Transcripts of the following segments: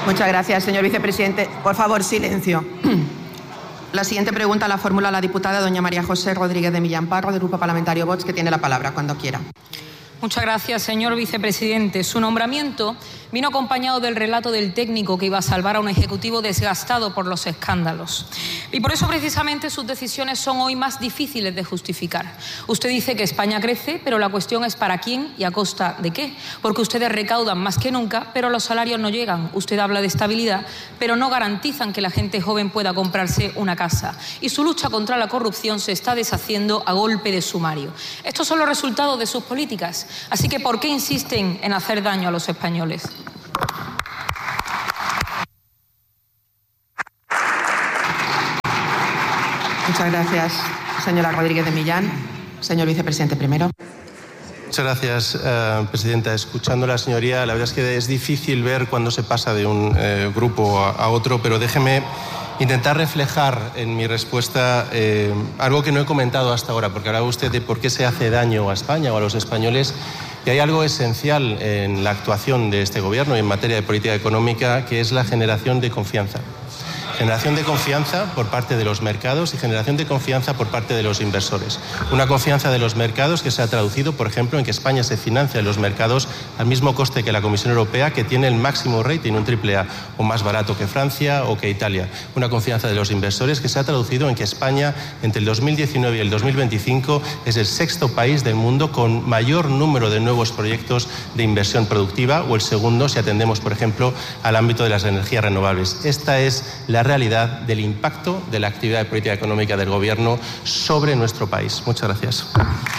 Muchas gracias, señor vicepresidente. Por favor, silencio. La siguiente pregunta la formula la diputada doña María José Rodríguez de Millán Parro, del Grupo Parlamentario Vox, que tiene la palabra cuando quiera. Muchas gracias, señor vicepresidente. Su nombramiento vino acompañado del relato del técnico que iba a salvar a un ejecutivo desgastado por los escándalos. Y por eso, precisamente, sus decisiones son hoy más difíciles de justificar. Usted dice que España crece, pero la cuestión es para quién y a costa de qué. Porque ustedes recaudan más que nunca, pero los salarios no llegan. Usted habla de estabilidad, pero no garantizan que la gente joven pueda comprarse una casa. Y su lucha contra la corrupción se está deshaciendo a golpe de sumario. Estos son los resultados de sus políticas. Así que, ¿por qué insisten en hacer daño a los españoles? Muchas gracias, señora Rodríguez de Millán. Señor vicepresidente, primero. Muchas gracias, presidenta. Escuchando a la señoría, la verdad es que es difícil ver cuándo se pasa de un grupo a otro, pero déjeme intentar reflejar en mi respuesta algo que no he comentado hasta ahora, porque hablaba usted de por qué se hace daño a España o a los españoles, y hay algo esencial en la actuación de este Gobierno y en materia de política económica, que es la generación de confianza. Generación de confianza por parte de los mercados y generación de confianza por parte de los inversores. Una confianza de los mercados que se ha traducido, por ejemplo, en que España se financia en los mercados al mismo coste que la Comisión Europea, que tiene el máximo rating, un AAA, o más barato que Francia o que Italia. Una confianza de los inversores que se ha traducido en que España, entre el 2019 y el 2025, es el sexto país del mundo con mayor número de nuevos proyectos de inversión productiva, o el segundo si atendemos, por ejemplo, al ámbito de las energías renovables. Esta es la realidad del impacto de la actividad de política económica del Gobierno sobre nuestro país. Muchas gracias.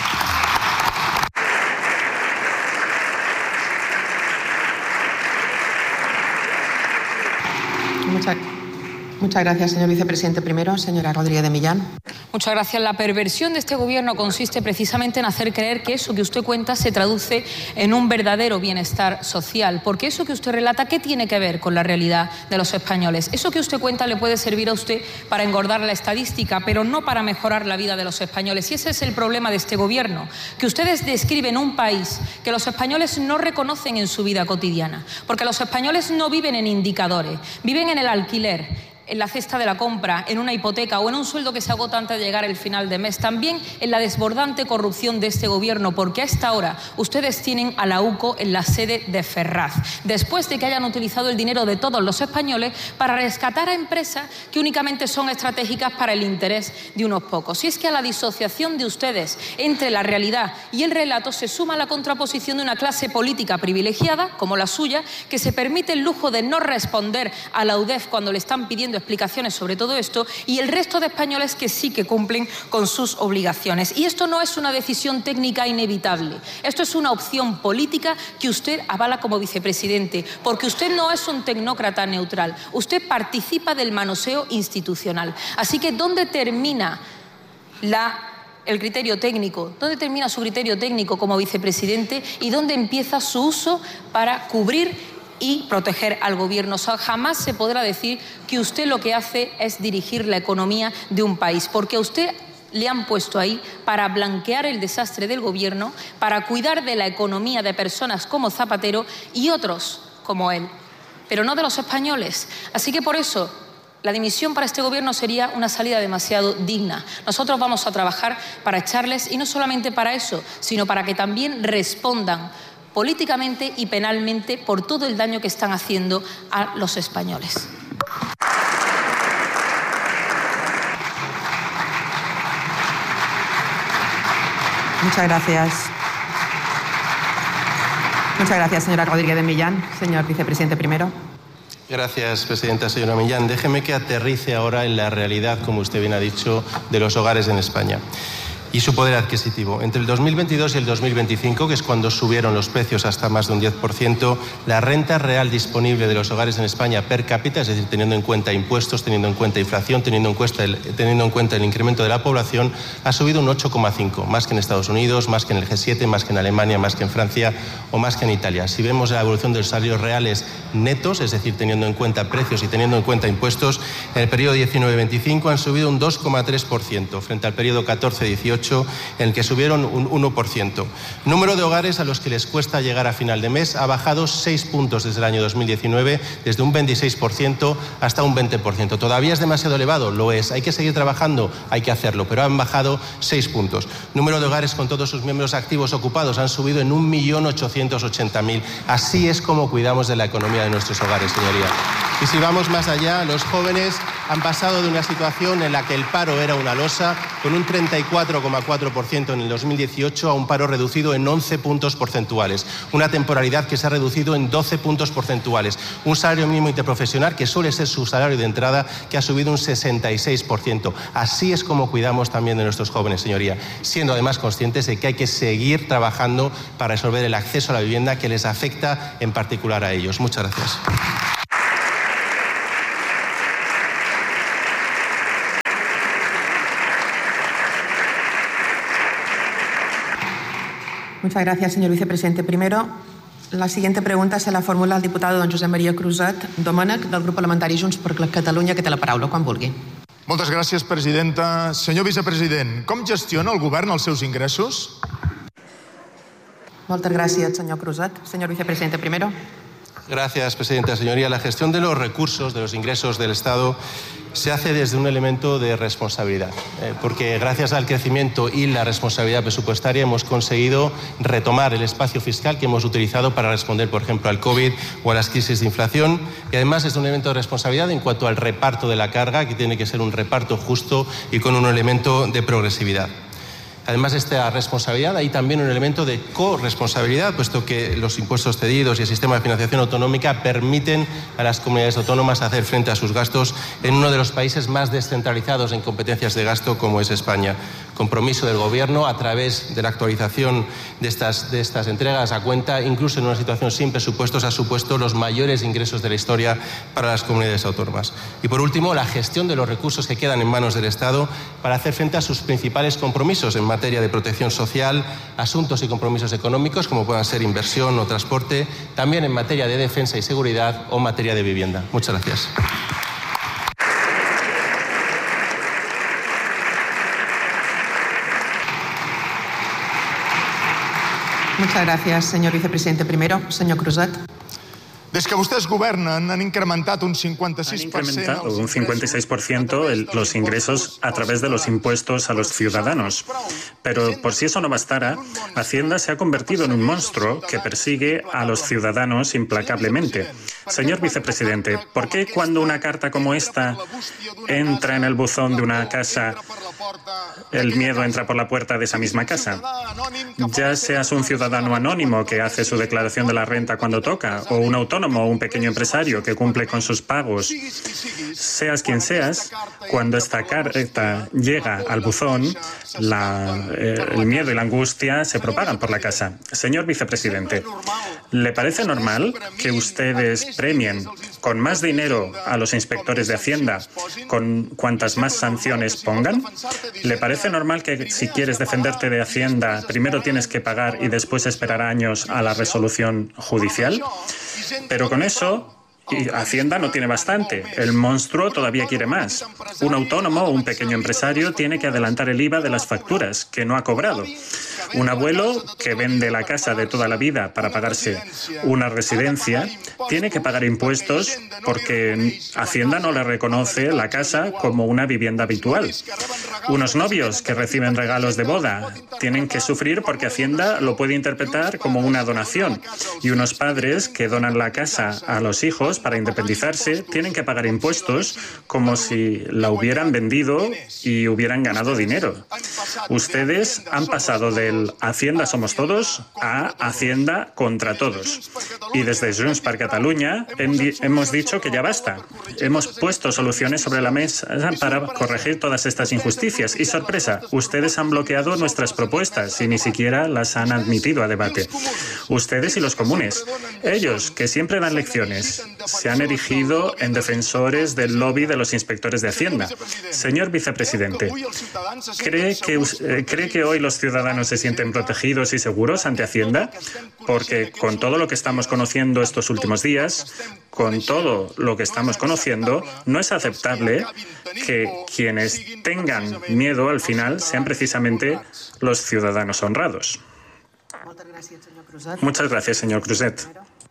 Muchas gracias, señor vicepresidente. Primero, señora Rodríguez de Millán. Muchas gracias. La perversión de este Gobierno consiste precisamente en hacer creer que eso que usted cuenta se traduce en un verdadero bienestar social. Porque eso que usted relata, ¿qué tiene que ver con la realidad de los españoles? Eso que usted cuenta le puede servir a usted para engordar la estadística, pero no para mejorar la vida de los españoles. Y ese es el problema de este Gobierno, que ustedes describen un país que los españoles no reconocen en su vida cotidiana. Porque los españoles no viven en indicadores, viven en el alquiler, en la cesta de la compra, en una hipoteca o en un sueldo que se agota antes de llegar el final de mes. También en la desbordante corrupción de este Gobierno, porque a esta hora ustedes tienen a la UCO en la sede de Ferraz, después de que hayan utilizado el dinero de todos los españoles para rescatar a empresas que únicamente son estratégicas para el interés de unos pocos. Y es que a la disociación de ustedes entre la realidad y el relato se suma la contraposición de una clase política privilegiada, como la suya, que se permite el lujo de no responder a la UDEF cuando le están pidiendo explicaciones sobre todo esto, y el resto de españoles que sí que cumplen con sus obligaciones. Y esto no es una decisión técnica inevitable, esto es una opción política que usted avala como vicepresidente, porque usted no es un tecnócrata neutral, usted participa del manoseo institucional. Así que, ¿dónde termina el criterio técnico? ¿Dónde termina su criterio técnico como vicepresidente y dónde empieza su uso para cubrir y proteger al Gobierno? O sea, jamás se podrá decir que usted lo que hace es dirigir la economía de un país, porque a usted le han puesto ahí para blanquear el desastre del Gobierno, para cuidar de la economía de personas como Zapatero y otros como él, pero no de los españoles. Así que por eso la dimisión para este Gobierno sería una salida demasiado digna. Nosotros vamos a trabajar para echarles, y no solamente para eso, sino para que también respondan políticamente y penalmente por todo el daño que están haciendo a los españoles. Muchas gracias. Muchas gracias, señora Rodríguez de Millán. Señor vicepresidente, primero. Gracias, presidenta. Señora Millán, déjeme que aterrice ahora en la realidad, como usted bien ha dicho, de los hogares en España y su poder adquisitivo. Entre el 2022 y el 2025, que es cuando subieron los precios hasta más de un 10%, la renta real disponible de los hogares en España per cápita, es decir, teniendo en cuenta impuestos, teniendo en cuenta inflación, teniendo en cuenta el incremento de la población, ha subido un 8,5%, más que en Estados Unidos, más que en el G7, más que en Alemania, más que en Francia o más que en Italia. Si vemos la evolución de los salarios reales netos, es decir, teniendo en cuenta precios y teniendo en cuenta impuestos, en el periodo 19-25 han subido un 2,3% frente al periodo 14-18, 2018, en el que subieron un 1%. Número de hogares a los que les cuesta llegar a final de mes ha bajado 6 puntos desde el año 2019, desde un 26% hasta un 20%. ¿Todavía es demasiado elevado? Lo es. Hay que seguir trabajando, hay que hacerlo, pero han bajado 6 puntos. Número de hogares con todos sus miembros activos ocupados han subido en 1.880.000. Así es como cuidamos de la economía de nuestros hogares, señoría. Y si vamos más allá, los jóvenes han pasado de una situación en la que el paro era una losa, con un 34,4% en el 2018, a un paro reducido en 11 puntos porcentuales. Una temporalidad que se ha reducido en 12 puntos porcentuales. Un salario mínimo interprofesional, que suele ser su salario de entrada, que ha subido un 66%. Así es como cuidamos también de nuestros jóvenes, señoría, siendo además conscientes de que hay que seguir trabajando para resolver el acceso a la vivienda que les afecta en particular a ellos. Muchas gracias. Muchas gracias, señor vicepresidente. Primero, la siguiente pregunta se la formula el diputado don Josep Maria Cruzat Domènech, del grup parlamentari Junts per Catalunya, que té la paraula, quan vulgui. Moltes gràcies, presidenta. Senyor vicepresident, com gestiona el govern els seus ingressos? Moltes gràcies, senyor Cruzat. Señor vicepresidente, primero. Gracias, presidenta. Señoría, la gestión de los recursos, de los ingresos del Estado, se hace desde un elemento de responsabilidad, porque gracias al crecimiento y la responsabilidad presupuestaria hemos conseguido retomar el espacio fiscal que hemos utilizado para responder, por ejemplo, al COVID o a las crisis de inflación, y además es un elemento de responsabilidad en cuanto al reparto de la carga, que tiene que ser un reparto justo y con un elemento de progresividad. Además de esta responsabilidad, hay también un elemento de corresponsabilidad, puesto que los impuestos cedidos y el sistema de financiación autonómica permiten a las comunidades autónomas hacer frente a sus gastos en uno de los países más descentralizados en competencias de gasto, como es España. Compromiso del Gobierno a través de la actualización de estas entregas a cuenta, incluso en una situación sin presupuestos, ha supuesto los mayores ingresos de la historia para las comunidades autónomas. Y por último, la gestión de los recursos que quedan en manos del Estado para hacer frente a sus principales compromisos en materia de protección social, asuntos y compromisos económicos, como puedan ser inversión o transporte, también en materia de defensa y seguridad o materia de vivienda. Muchas gracias. Muchas gracias, señor vicepresidente. Primero, señor Cruzat. Des que vostès governen, han incrementat un 56% los ingresos a través de los impuestos a los ciudadanos. Pero por si eso no bastara, Hacienda se ha convertido en un monstruo que persigue a los ciudadanos implacablemente. Señor vicepresidente, ¿por qué cuando una carta como esta entra en el buzón de una casa, el miedo entra por la puerta de esa misma casa? Ya seas un ciudadano anónimo que hace su declaración de la renta cuando toca, o un autónomo o un pequeño empresario que cumple con sus pagos, seas quien seas, cuando esta carta llega al buzón, el miedo y la angustia se propagan por la casa. Señor vicepresidente, ¿le parece normal que ustedes premien con más dinero a los inspectores de Hacienda con cuantas más sanciones pongan? ¿Le parece normal que si quieres defenderte de Hacienda primero tienes que pagar y después esperar años a la resolución judicial? Pero con eso, Hacienda no tiene bastante. El monstruo todavía quiere más. Un autónomo o un pequeño empresario tiene que adelantar el IVA de las facturas que no ha cobrado. Un abuelo que vende la casa de toda la vida para pagarse una residencia tiene que pagar impuestos porque Hacienda no le reconoce la casa como una vivienda habitual. Unos novios que reciben regalos de boda tienen que sufrir porque Hacienda lo puede interpretar como una donación. Y unos padres que donan la casa a los hijos para independizarse tienen que pagar impuestos como si la hubieran vendido y hubieran ganado dinero. Ustedes han pasado del Hacienda somos todos a Hacienda contra todos. Y desde Junts per Catalunya hemos dicho que ya basta. Hemos puesto soluciones sobre la mesa para corregir todas estas injusticias. Y sorpresa, ustedes han bloqueado nuestras propuestas y ni siquiera las han admitido a debate. Ustedes y los comunes, ellos que siempre dan lecciones, se han erigido en defensores del lobby de los inspectores de Hacienda. Señor vicepresidente, ¿cree que hoy los ciudadanos se sienten sienten protegidos y seguros ante Hacienda? Porque con todo lo que estamos conociendo estos últimos días, con todo lo que estamos conociendo, no es aceptable que quienes tengan miedo al final sean precisamente los ciudadanos honrados. Muchas gracias, señor Cruzet.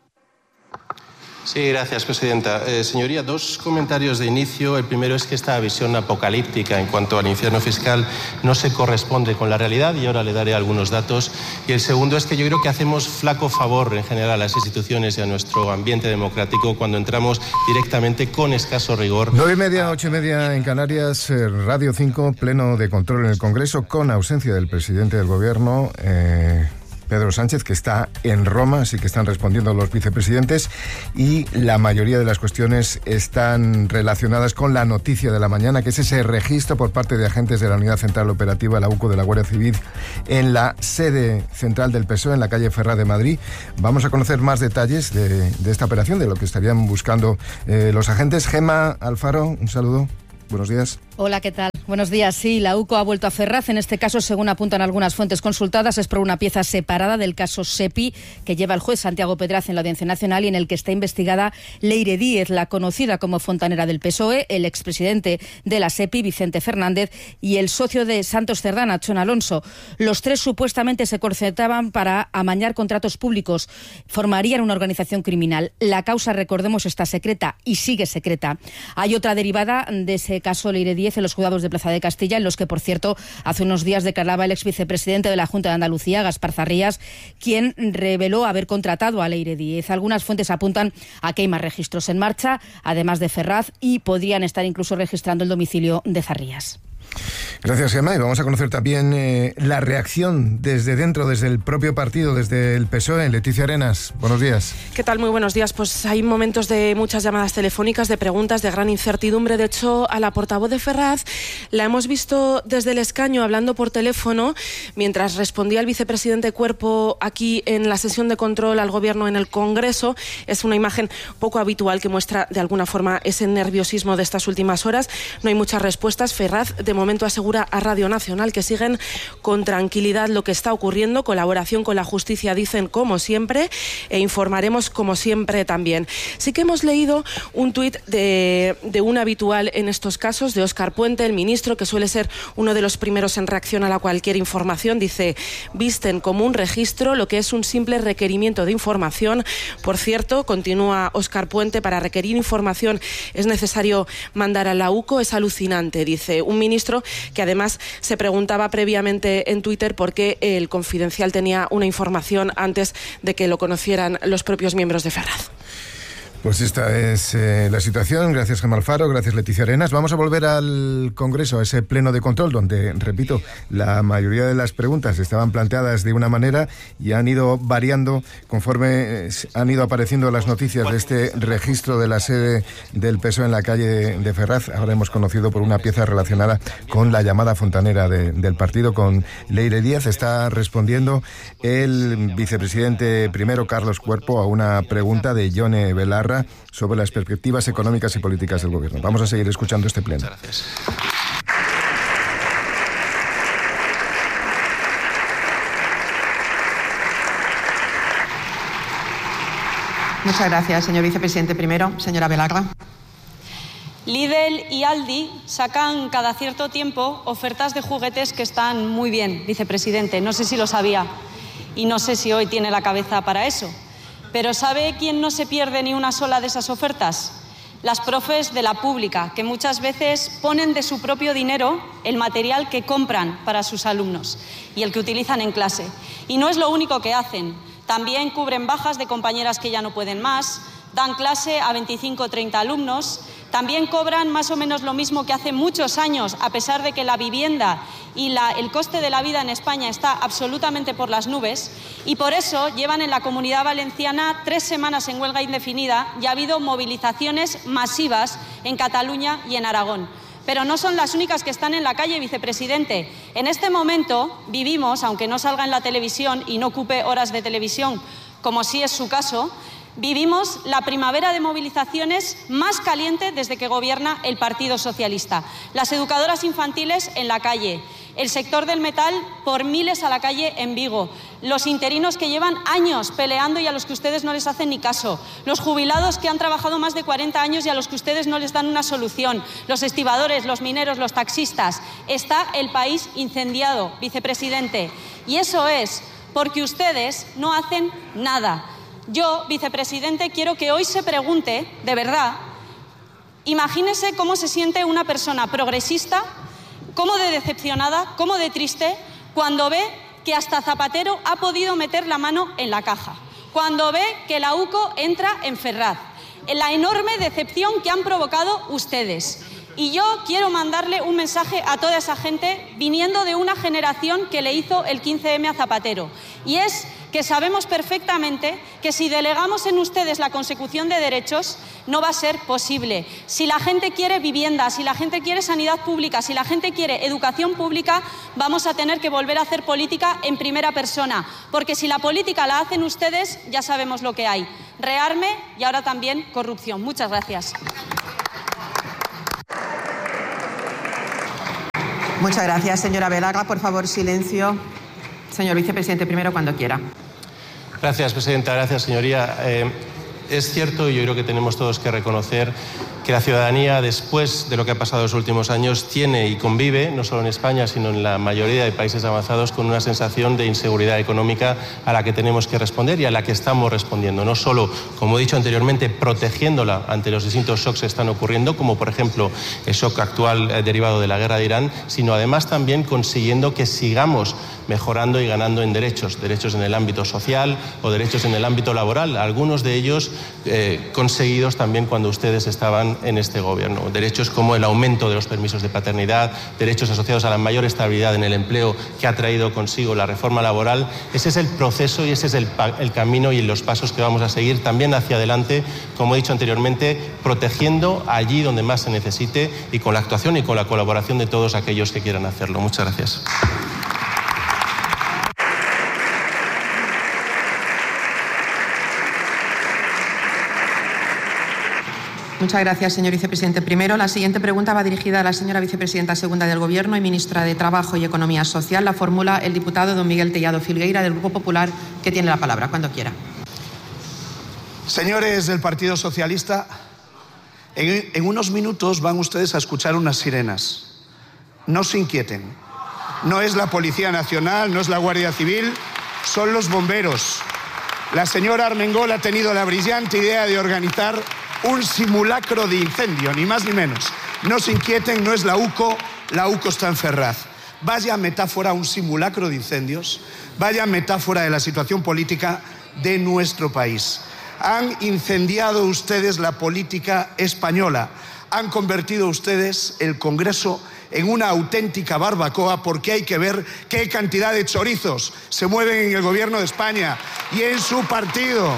Sí, gracias, presidenta. Señoría, dos comentarios de inicio. El primero es que esta visión apocalíptica en cuanto al infierno fiscal no se corresponde con la realidad y ahora le daré algunos datos. Y el segundo es que yo creo que hacemos flaco favor en general a las instituciones y a nuestro ambiente democrático cuando entramos directamente con escaso rigor. 9:30, 8:30 en Canarias, Radio 5, pleno de control en el Congreso con ausencia del presidente del Gobierno, Pedro Sánchez, que está en Roma, así que están respondiendo los vicepresidentes y la mayoría de las cuestiones están relacionadas con la noticia de la mañana, que es ese registro por parte de agentes de la Unidad Central Operativa, la UCO de la Guardia Civil, en la sede central del PSOE, en la calle Ferraz de Madrid. Vamos a conocer más detalles de esta operación, de lo que estarían buscando los agentes. Gemma Alfaro, un saludo. Buenos días. Hola, ¿qué tal? Buenos días. Sí, la UCO ha vuelto a Ferraz. En este caso, según apuntan algunas fuentes consultadas, es por una pieza separada del caso SEPI que lleva el juez Santiago Pedraz en la Audiencia Nacional y en el que está investigada Leire Díez, la conocida como fontanera del PSOE, el expresidente de la SEPI, Vicente Fernández, y el socio de Santos Cerdán, Chon Alonso. Los tres supuestamente se concertaban para amañar contratos públicos. Formarían una organización criminal. La causa, recordemos, está secreta y sigue secreta. Hay otra derivada de ese caso Leire Díez en los juzgados de Plaza de Castilla, en los que, por cierto, hace unos días declaraba el exvicepresidente de la Junta de Andalucía, Gaspar Zarrías, quien reveló haber contratado a Leire Díez. Algunas fuentes apuntan a que hay más registros en marcha, además de Ferraz, y podrían estar incluso registrando el domicilio de Zarrías. Gracias, Gemma. Y vamos a conocer también la reacción desde dentro, desde el propio partido, desde el PSOE. Leticia Arenas, buenos días. ¿Qué tal? Muy buenos días. Pues hay momentos de muchas llamadas telefónicas, de preguntas, de gran incertidumbre. De hecho, a la portavoz de Ferraz la hemos visto desde el escaño hablando por teléfono mientras respondía el vicepresidente Cuerpo aquí en la sesión de control al Gobierno en el Congreso. Es una imagen poco habitual que muestra de alguna forma ese nerviosismo de estas últimas horas. No hay muchas respuestas. Ferraz, de momento, asegura a Radio Nacional que siguen con tranquilidad lo que está ocurriendo, colaboración con la justicia, dicen, como siempre, e informaremos como siempre también. Sí que hemos leído un tuit de un habitual en estos casos, de Óscar Puente, el ministro, que suele ser uno de los primeros en reacción a cualquier información. Dice: visten como un registro lo que es un simple requerimiento de información. Por cierto, continúa Óscar Puente, para requerir información es necesario mandar a la UCO. Es alucinante, dice un ministro que además se preguntaba previamente en Twitter por qué el Confidencial tenía una información antes de que lo conocieran los propios miembros de Ferraz. Pues esta es la situación. Gracias, Gemma Alfaro. Gracias, Leticia Arenas. Vamos a volver al Congreso, a ese pleno de control, donde, repito, la mayoría de las preguntas estaban planteadas de una manera y han ido variando conforme han ido apareciendo las noticias de este registro de la sede del PSOE en la calle de Ferraz. Ahora hemos conocido por una pieza relacionada con la llamada fontanera del partido, con Leire Díez. Está respondiendo el vicepresidente primero, Carlos Cuerpo, a una pregunta de Yone Belarra sobre las perspectivas económicas y políticas del Gobierno. Vamos a seguir escuchando este pleno. Gracias. Muchas gracias, señor vicepresidente primero. Señora Belarra. Lidl y Aldi sacan cada cierto tiempo ofertas de juguetes que están muy bien, vicepresidente. No sé si lo sabía y no sé si hoy tiene la cabeza para eso. Pero ¿sabe quién no se pierde ni una sola de esas ofertas? Las profes de la pública, que muchas veces ponen de su propio dinero el material que compran para sus alumnos y el que utilizan en clase. Y no es lo único que hacen. También cubren bajas de compañeras que ya no pueden más, dan clase a 25 o 30 alumnos. También cobran más o menos lo mismo que hace muchos años, a pesar de que la vivienda y el coste de la vida en España está absolutamente por las nubes, y por eso llevan en la Comunidad Valenciana 3 semanas en huelga indefinida y ha habido movilizaciones masivas en Cataluña y en Aragón. Pero no son las únicas que están en la calle, vicepresidente. En este momento vivimos, aunque no salga en la televisión y no ocupe horas de televisión, como sí es su caso, Vivimos la primavera de movilizaciones más caliente desde que gobierna el Partido Socialista. Las educadoras infantiles en la calle, el sector del metal por miles a la calle en Vigo, los interinos que llevan años peleando y a los que ustedes no les hacen ni caso, los jubilados que han trabajado más de 40 años y a los que ustedes no les dan una solución, los estibadores, los mineros, los taxistas. Está el país incendiado, vicepresidente. Y eso es porque ustedes no hacen nada. Yo, vicepresidente, quiero que hoy se pregunte, de verdad, imagínese cómo se siente una persona progresista, cómo de decepcionada, cómo de triste, cuando ve que hasta Zapatero ha podido meter la mano en la caja, cuando ve que la UCO entra en Ferraz, en la enorme decepción que han provocado ustedes. Y yo quiero mandarle un mensaje a toda esa gente viniendo de una generación que le hizo el 15M a Zapatero. Y es que sabemos perfectamente que si delegamos en ustedes la consecución de derechos, no va a ser posible. Si la gente quiere vivienda, si la gente quiere sanidad pública, si la gente quiere educación pública, vamos a tener que volver a hacer política en primera persona. Porque si la política la hacen ustedes, ya sabemos lo que hay. Rearme y ahora también corrupción. Muchas gracias. Muchas gracias, señora Velaga. Por favor, silencio. Señor vicepresidente, primero cuando quiera. Gracias, presidenta. Gracias, señoría. Es cierto, y yo creo que tenemos todos que reconocer que la ciudadanía, después de lo que ha pasado en los últimos años, tiene y convive, no solo en España, sino en la mayoría de países avanzados, con una sensación de inseguridad económica a la que tenemos que responder y a la que estamos respondiendo. No solo, como he dicho anteriormente, protegiéndola ante los distintos shocks que están ocurriendo, como por ejemplo el shock actual derivado de la guerra de Irán, sino además también consiguiendo que sigamos mejorando y ganando en derechos en el ámbito social o derechos en el ámbito laboral, algunos de ellos conseguidos también cuando ustedes estaban en este gobierno. Derechos como el aumento de los permisos de paternidad, derechos asociados a la mayor estabilidad en el empleo que ha traído consigo la reforma laboral. Ese es el proceso y ese es el camino y los pasos que vamos a seguir también hacia adelante, como he dicho anteriormente, protegiendo allí donde más se necesite y con la actuación y con la colaboración de todos aquellos que quieran hacerlo. Muchas gracias. Muchas gracias, señor vicepresidente. Primero, la siguiente pregunta va dirigida a la señora vicepresidenta segunda del Gobierno y ministra de Trabajo y Economía Social. La formula el diputado don Miguel Tellado Filgueira, del Grupo Popular, que tiene la palabra. Cuando quiera. Señores del Partido Socialista, en unos minutos van ustedes a escuchar unas sirenas. No se inquieten. No es la Policía Nacional, no es la Guardia Civil, son los bomberos. La señora Armengol ha tenido la brillante idea de organizar un simulacro de incendio, ni más ni menos. No se inquieten, no es la UCO está en Ferraz. Vaya metáfora, un simulacro de incendios, vaya metáfora de la situación política de nuestro país. Han incendiado ustedes la política española, han convertido ustedes el Congreso en una auténtica barbacoa, porque hay que ver qué cantidad de chorizos se mueven en el Gobierno de España y en su partido.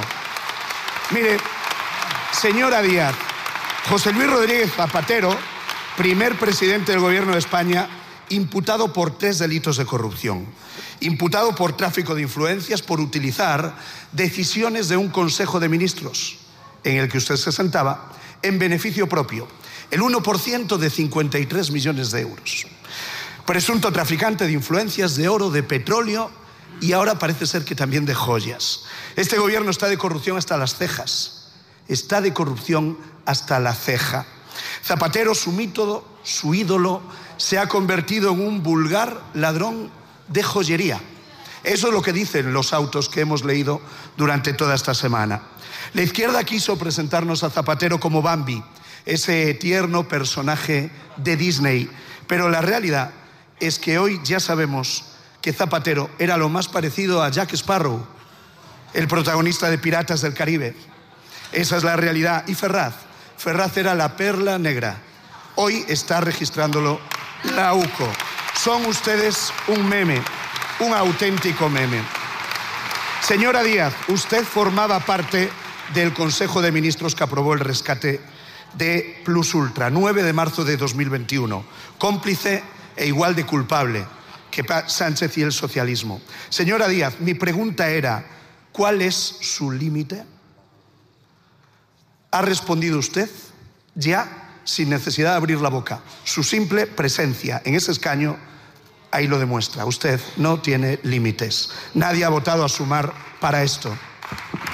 Mire, señora Díaz, José Luis Rodríguez Zapatero, primer presidente del Gobierno de España, imputado por 3 delitos de corrupción. Imputado por tráfico de influencias, por utilizar decisiones de un Consejo de Ministros en el que usted se sentaba en beneficio propio. El 1% de 53 millones de euros. Presunto traficante de influencias, de oro, de petróleo y ahora parece ser que también de joyas. Este gobierno está de corrupción hasta las cejas. Está de corrupción hasta la ceja. Zapatero, su mito, su ídolo, se ha convertido en un vulgar ladrón de joyería. Eso es lo que dicen los autos que hemos leído durante toda esta semana. La izquierda quiso presentarnos a Zapatero como Bambi, ese tierno personaje de Disney, pero la realidad es que hoy ya sabemos que Zapatero era lo más parecido a Jack Sparrow, el protagonista de Piratas del Caribe. Esa es la realidad. Y Ferraz era la perla negra. Hoy está registrándolo la UCO. Son ustedes un meme, un auténtico meme. Señora Díaz, usted formaba parte del Consejo de Ministros que aprobó el rescate de Plus Ultra, 9 de marzo de 2021. Cómplice e igual de culpable que Sánchez y el socialismo. Señora Díaz, mi pregunta era, ¿cuál es su límite? Ha respondido usted ya sin necesidad de abrir la boca. Su simple presencia en ese escaño ahí lo demuestra. Usted no tiene límites. Nadie ha votado a Sumar para esto.